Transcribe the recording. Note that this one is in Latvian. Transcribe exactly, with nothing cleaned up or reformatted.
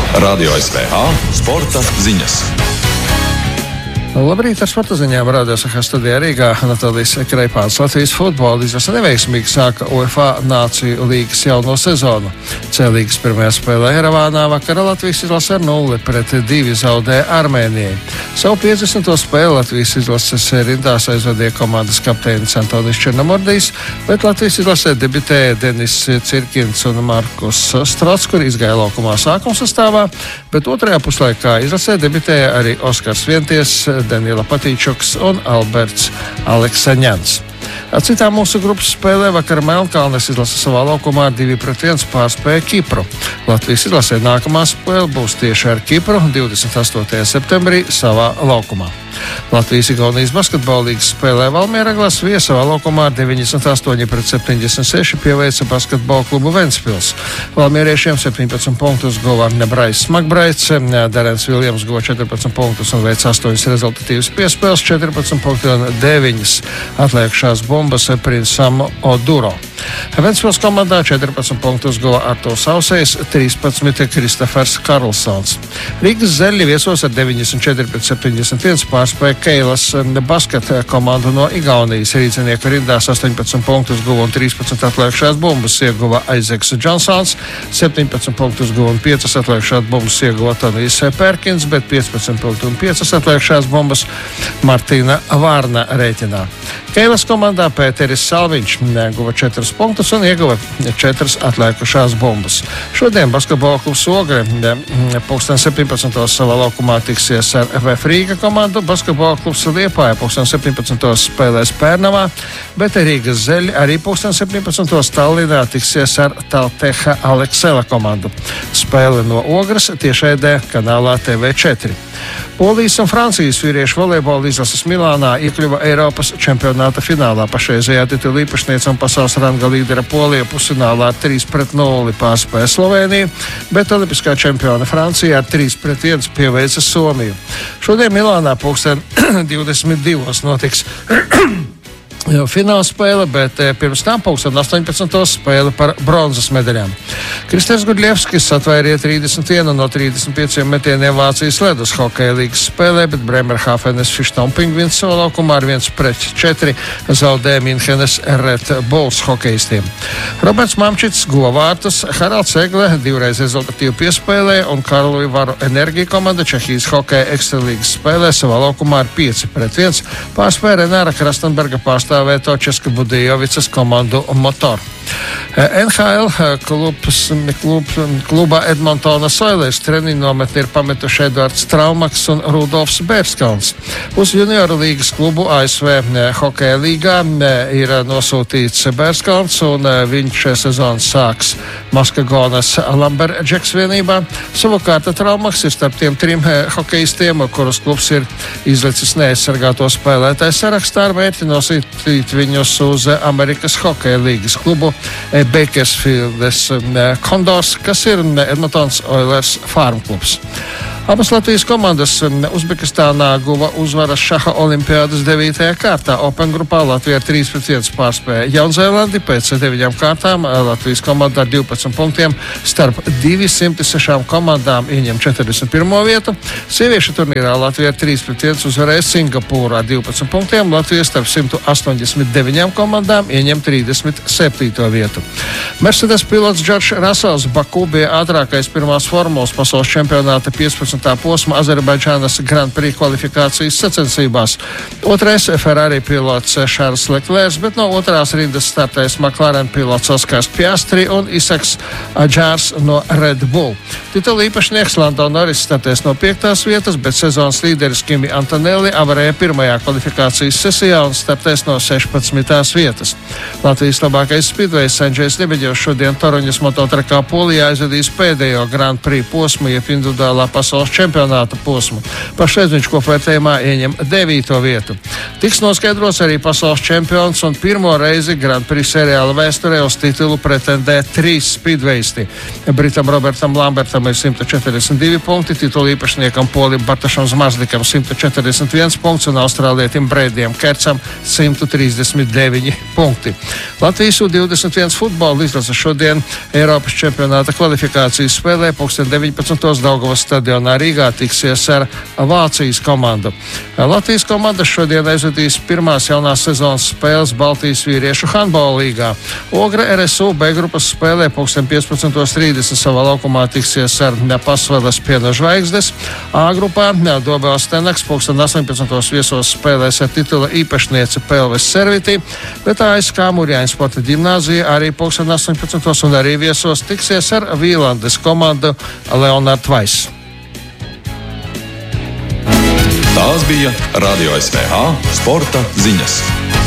Radio S V H sporta ziņas. Labrīt, ar sporta ziņām Radio S V H studijā Rīgā Natālijas Kreipāns. Latvijas futbola izlase neveiksmīgi sāka UEFA Nāciju līgas jauno sezonu. C līgas pirmajā spēlē Erevānā vakarā Latvijas izlase ar nulli pret divi zaudēja Armēnijai. Savu piecdesmito spēli Latvijas izlases rindās aizvadīja komandas kapteinis Antonis Černomordijs, bet Latvijas izlasē debitēja Denis Cirkins un Markus Strots, kuri izgāja laukumā sākuma sastāvā, bet otrajā puslaikā izlasē debitēja arī Oskars Vienties, Daniela Patīčuks un Alberts Aleksaņans. Ar citām mūsu grupas spēlē vakar Melnkalnes izlase savā laukumā ar divi pret vienu pārspēja Kipru. Latvijas izlasē nākamā spēle būs tieši ar Kipru divdesmit astotajā septembrī savā laukumā. Latvijas-Igaunijas basketbola līgas spēlē Valmiera Glasvija savā laukumā ar deviņdesmit astoņi pret septiņdesmit seši pieveica basketbola klubu Ventspils. Valmieriešiem septiņpadsmit punktus guva Brais Smakbraits, Darens Viljams guva četrpadsmit punktus un veica astoņas rezultatīvas piespēles, četrpadsmit punkti un deviņas atliekušās bumbas Prinsam Oduro. Ventspils komandā četrpadsmit punktus guva Artūrs Ausējs, trīspadsmit Kristofers Karlsons. Rīgas Zeļļi viesos ar deviņdesmit četri pret septiņdesmit viens pārspēja Keilas basketa komandu no Igaunijas. Rīdzinieku rindās astoņpadsmit punktus guva un trīspadsmit atliekušās bumbas ieguva Aizeks Džonsons, septiņpadsmit punktus guva un piecas atliekušās bumbas ieguva Tonijs Perkins, bet piecpadsmit punktus un piecas atliekušās bumbas Martīna Vārna rēķinā. Keilas komandā Pēteris Salviņš guva četras punktus un ieguva četras atliekušās bumbas. Šodien basketbola klubs Ogre pulksten septiņpadsmitos savā laukumā tiksies ar F F Rīga komandu. Basketbola klubs Liepāja pulksten septiņpadsmitos spēlēs Pērnavā, bet Rīgas Zeļļi arī pulksten septiņpadsmitos Tallinā tiksies ar Talteha Aleksela komandu. Spēle no Ogres tiešraidē kanālā T V četri. Polijas un Francijas vīriešu volejbola izlases Milānā iekļuva Eiropas čempionāta finālā. Pašreizējā titula īpašniece un pasaules ranga līdera Polija pusfinālā ar trīs pret nulli pārspēja Slovēniju, bet olimpiskā čempione Francija ar trīs pret vienu pieveica Somiju. Šodien Milānā pulksten divdesmit divos notiks fināla spēle, bet pirms tam pulksten astoņpadsmitos spēle par bronzas medaļām. Kristēns Gudļevskis atvairīja trīsdesmit vienu no trīsdesmit pieciem metieniem Vācijas ledus hokeja līgas spēlē, bet Bremerhāfenes Fištona Pingvins savā laukumā ar viens pret četri zaudēja Minhenes Red Bulls hokejistiem. Roberts Mamčits guva vārtus, Haralds Egle divreiz rezultatīvu piespēlē un Karlovy Varu Enerģija komanda Čehijas hokeja ekstralīgas spēlē savā laukumā ar pieci pret vienu pārspēja Renāra Krastenberga pārstāvēto Česka Budijovicas komandu Motor. N H L klubs, klub, kluba Edmontonas Oilers treniņu nometni ir pametuši Edvards Traumaks un Rudolfs Bērskauns. Uz junioru līgas klubu A S V hokeja līgā ir nosūtīts Bērskauns un viņš sezonas sāks Maskagonas Lumberjacks vienībā. Savukārt Traumaks ir starp tiem trim hokejistiem, kurus klubs ir izlicis neaizsargāto spēlētāju sarakstā ar mērķi nosūtīt viņus uz Amerikas hokeja līgas klubu Bakersfieldes Condors, kas ir Edmontons Oilers farm klubs. Abas Latvijas komandas Uzbekistānā guva uzvaras šaha olimpiādas devītajā kārtā. Open grupā Latvija ar trīs pret vienu pārspēja Jaunzēlandi. Pēc deviņām kārtām Latvijas komanda ar divpadsmit punktiem starp divsimt sešām komandām ieņem četrdesmit pirmo vietu. Sieviešu turnīrā Latvija ar trīs pret vienu uzvarēja Singapūru ar divpadsmit punktiem. Latvija starp simt astoņdesmit deviņām komandām ieņem trīsdesmit septīto vietu. Mercedes pilots Džordžs Rasels Baku bija ātrākais pirmās formulas pasaules čempionāta piecpadsmitā posma Azerbaidžānas Grand Prix kvalifikācijas sacensībās. Otrais Ferrari pilots Šārls Leklērs, bet no otrās rindas startēs McLaren pilots Oskars Piastri un Isaks Adžārs no Red Bull. Titula īpašnieks Lando Norris startēs no piektās vietas, bet sezonas līderis Kimi Antonelli avarēja pirmajā kvalifikācijas sesijā un startēs no sešpadsmitās vietas. Latvijas labākais spīdvejs Andžejs Ļebeģevs šodien Toruņas mototrekā Polijā aizvedīs pēdējo Grand Prix posmu, jeb individuālā pasaules čempionāta posmu. Pašreiz viņš kopvērtējumā ieņem devīto vietu. Tiks noskaidrots arī pasaules čempions un pirmo reizi Grand Prix seriāla vēsturē uz titulu pretendē trīs spīdveisti. Britam Robertam Lambertam Šubertam ir simt četrdesmit divi punkti, titula īpašniekam Polim Bartašam Zmazdikam simt četrdesmit viens punkts un austrālietim Breidijam Kercam simt trīsdesmit deviņi punkti. Latvijas U divdesmit viens futbola izlase šodien Eiropas čempionāta kvalifikācijas spēlē pulksten deviņpadsmitos Daugavas stadionā Rīgā tiksies ar Vācijas komandu. Latvijas komanda šodien aizvedīs pirmās jaunās sezonas spēles Baltijas vīriešu handbola līgā. Ogre R S U B grupas spēlē pulksten piecpadsmitos trīsdesmit savā laukumā tiksies ar Pasveles Piena Zvaigznes. A grupā Dobels Tenaks pulksten astoņpadsmitos viesos spēlēs ar titula īpašnieci Pelves Servitī, bet A S K Mūrjāņu sporta ģimnāzija arī pulksten astoņpadsmitos un arī viesos tiksies ar Vīlandes komandu Leonard Weiss. Tās bija Radio S V H sporta ziņas.